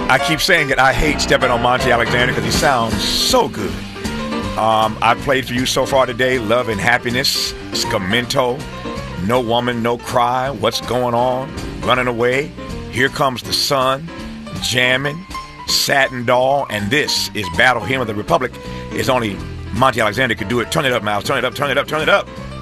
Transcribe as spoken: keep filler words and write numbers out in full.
I keep saying it. I hate stepping on Monty Alexander because he sounds so good. Um, I've played for you so far today. Love and Happiness, Scamento, No Woman, No Cry, What's Going On, Running Away, Here Comes the Sun, Jammin', Satin Doll, and this is Battle Hymn of the Republic. It's only Monty Alexander could do it. Turn it up, Miles. Turn it up, turn it up, turn it up.